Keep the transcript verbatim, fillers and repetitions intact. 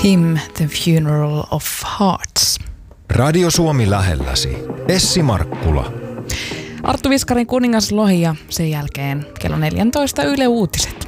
Him, The Funeral of Hearts. Radio Suomi lähelläsi. Essi Markkula. Arttu Viskarin Kuningas Lohi ja sen jälkeen kello neljätoista Yle Uutiset.